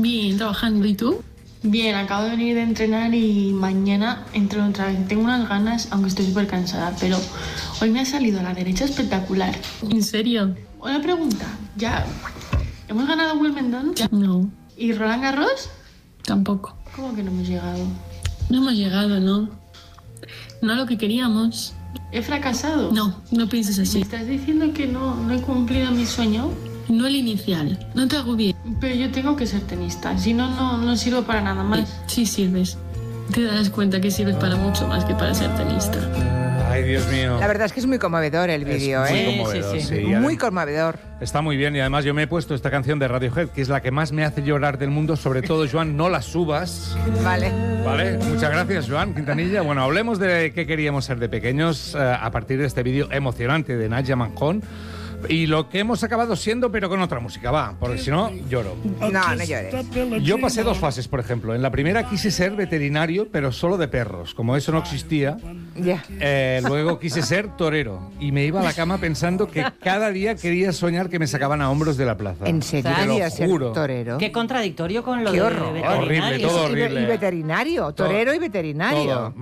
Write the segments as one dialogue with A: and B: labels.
A: Bien, trabajando. ¿Y tú?
B: Bien, acabo de venir de entrenar y mañana entro otra vez. Tengo unas ganas, aunque estoy súper cansada, pero hoy me ha salido a la derecha espectacular.
A: ¿En serio?
B: Una pregunta, ¿ya hemos ganado Wimbledon?
A: No,
B: ¿Y Roland Garros?
A: tampoco.
B: ¿Cómo que no hemos llegado?
A: No hemos llegado, ¿no? No a lo que queríamos.
B: ¿He fracasado?
A: No pienses
B: ¿Me
A: así.
B: estás diciendo que no he cumplido mi sueño?
A: No el inicial. No te agobies.
B: Pero yo tengo que ser tenista, si no sirvo para nada más.
A: Sí sirves. Te darás cuenta que sirves para mucho más que para ser tenista.
C: Ay, Dios mío.
D: La verdad es que es muy conmovedor el vídeo,
C: Es muy
D: ¿eh?
C: conmovedor,
D: Sí.
C: sí.
D: Muy conmovedor.
C: Está muy bien y además yo me he puesto esta canción de Radiohead, que es la que más me hace llorar del mundo, sobre todo, Joan, no la subas.
D: Vale.
C: Vale, muchas gracias, Joan Quintanilla. Bueno, hablemos de qué queríamos ser de pequeños a partir de este vídeo emocionante de Nadia Manjón. Y lo que hemos acabado siendo, pero con otra música, va, porque si no, lloro.
D: No llores.
C: Yo pasé dos fases, por ejemplo. En la primera quise ser veterinario, pero solo de perros. Como eso no existía,
D: Ya.
C: luego quise ser torero. Y me iba a la cama pensando que cada día quería soñar que me sacaban a hombros de la plaza.
D: ¿En serio
C: Te lo
D: querías ser
C: juro.
D: torero?
E: Qué contradictorio con lo
D: Qué
E: de
D: horror.
E: veterinario.
C: Horrible, todo horrible.
D: Y veterinario, torero y veterinario.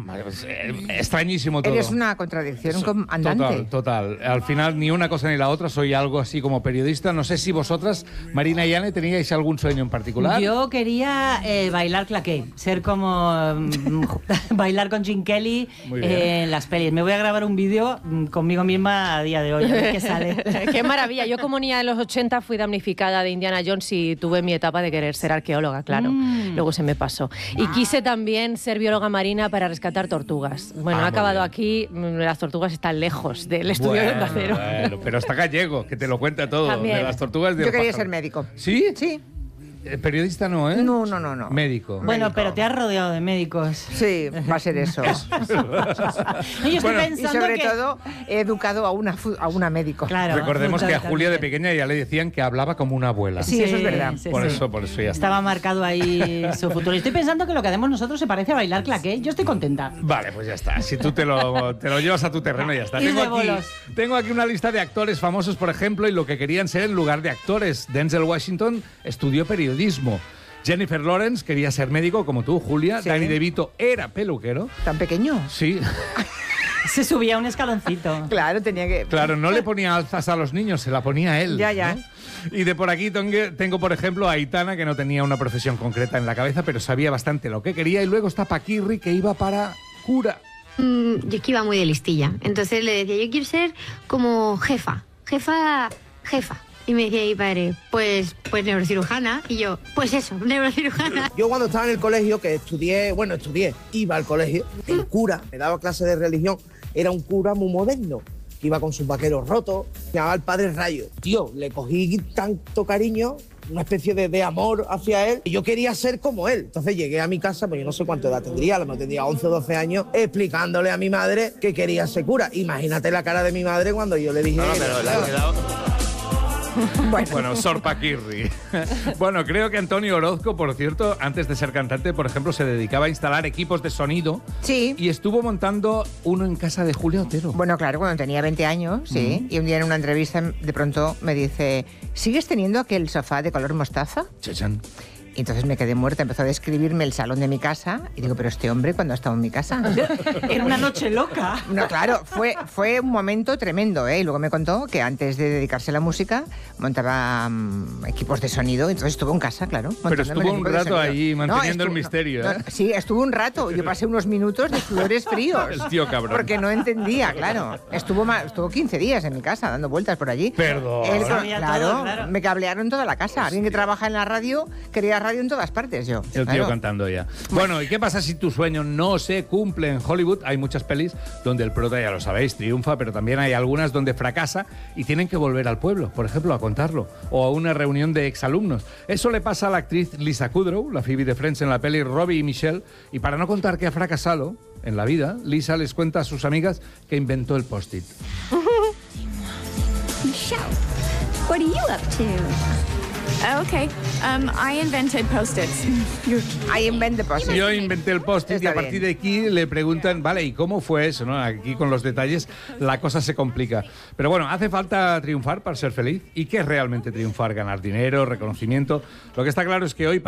C: Extrañísimo todo.
D: Eres una contradicción andante.
C: Total. Al final, ni una cosa ni la otra. Soy algo así como periodista. No sé si vosotras, Marina y Anne, teníais algún sueño en particular.
E: Yo quería bailar claqué, ser como bailar con Gene Kelly
C: Muy bien.
E: en las pelis. Me voy a grabar un vídeo conmigo misma a día de hoy, a ver qué sale.
F: Qué maravilla. Yo como niña de los 80 fui damnificada de Indiana Jones y tuve mi etapa de querer ser arqueóloga, claro. Luego se me pasó. Y quise también ser bióloga marina para rescatar tortugas. Bueno, he
C: muy
F: acabado
C: bien.
F: aquí, las tortugas están lejos del estudio de Onda Cero.
C: Bueno, pero está gallego, que te lo cuenta todo.
F: También.
C: De las tortugas de
D: Yo quería ser médico.
C: ¿Sí?
D: Sí.
C: Periodista no, ¿eh?
D: No.
C: Médico.
E: Bueno,
D: Médico.
E: pero te has rodeado de médicos.
D: Sí, va a ser eso.
E: Yo estoy
C: Bueno,
D: Y
E: pensando
D: sobre
E: que...
D: todo he educado a una médico.
E: Claro,
C: Recordemos que a Julia de
E: totalmente.
C: pequeña ya le decían que hablaba como una abuela.
D: Sí, eso es verdad.
E: sí,
C: Por
E: sí.
C: eso ya está.
E: Estaba marcado ahí su futuro. Y estoy pensando que lo que hacemos nosotros se parece a bailar claqué. Yo estoy contenta.
C: Vale, pues ya está. Si tú te lo llevas a tu terreno, ya está.
E: Ir de bolos.
C: Tengo aquí una lista de actores famosos, por ejemplo, y lo que querían ser en lugar de actores. Denzel Washington estudió periodismo. Jennifer Lawrence quería ser médico, como tú, Julia.
D: Sí.
C: Danny DeVito era peluquero.
D: ¿Tan pequeño?
C: Sí.
E: Se subía un escaloncito.
D: Claro, tenía que...
C: Claro, no le ponía alzas a los niños, se la ponía él.
D: Ya.
C: ¿no? Y de por aquí tengo, por ejemplo, a Aitana, que no tenía una profesión concreta en la cabeza, pero sabía bastante lo que quería. Y luego está Paquirri, que iba para cura.
G: Yo es que iba muy de listilla. Entonces le decía, yo quiero ser como jefa. Y me decía mi padre, pues neurocirujana. Y yo, pues eso, neurocirujana.
H: Yo cuando estaba en el colegio, que estudié, iba al colegio, el cura me daba clases de religión, era un cura muy moderno, que iba con sus vaqueros rotos, se llamaba el Padre Rayo. Tío, le cogí tanto cariño, una especie de amor hacia él, y yo quería ser como él. Entonces llegué a mi casa, pues yo no sé cuánto edad tendría, a lo mejor tendría 11 o 12 años, explicándole a mi madre que quería ser cura. Imagínate la cara de mi madre cuando yo le dije...
C: Bueno, Sor Paquirri. Bueno, creo que Antonio Orozco, por cierto, antes de ser cantante, por ejemplo, se dedicaba a instalar equipos de sonido.
D: Sí.
C: Y estuvo montando uno en casa de Julia Otero.
D: Bueno, claro, cuando tenía 20 años, sí. Y un día en una entrevista de pronto me dice, ¿sigues teniendo aquel sofá de color mostaza?
C: Chachán.
D: Y entonces me quedé muerta, empezó a describirme el salón de mi casa y digo, pero este hombre, ¿cuándo ha estado en mi casa?
E: Era una noche loca.
D: No, claro, fue un momento tremendo, ¿eh? Y luego me contó que antes de dedicarse a la música montaba equipos de sonido, entonces estuvo en casa, claro.
C: Pero
D: montándome
C: estuvo
D: el
C: un
D: equipo de
C: rato
D: sonido.
C: ahí manteniendo el misterio, ¿eh?
D: Sí, estuvo un rato. Yo pasé unos minutos de sudores fríos.
C: El tío cabrón.
D: Porque no entendía, claro. Estuvo 15 días en mi casa dando vueltas por allí.
C: Perdón.
E: Sabía todo, claro.
D: Me cablearon toda la casa. Alguien que trabaja en la radio quería radio en todas partes. Yo.
C: El tío
D: Claro.
C: cantando ya. Bueno, ¿y qué pasa si tu sueño no se cumple? En Hollywood hay muchas pelis donde el prota, ya lo sabéis, triunfa, pero también hay algunas donde fracasa y tienen que volver al pueblo, por ejemplo, a contarlo, o a una reunión de exalumnos. Eso le pasa a la actriz Lisa Kudrow, la Phoebe de Friends en la peli Robbie y Michelle, y para no contar que ha fracasado en la vida, Lisa les cuenta a sus amigas que inventó el post-it.
I: Michelle, what are you up to? Okay, I invented Post-its.
D: I invent the post-it.
C: Yo inventé el post-it y
D: Está
C: a partir
D: bien.
C: de aquí le preguntan, vale, ¿y cómo fue eso? ¿No? Aquí con los detalles la cosa se complica. Pero bueno, ¿hace falta triunfar para ser feliz? ¿Y qué es realmente triunfar? ¿Ganar dinero, reconocimiento? Lo que está claro es que hoy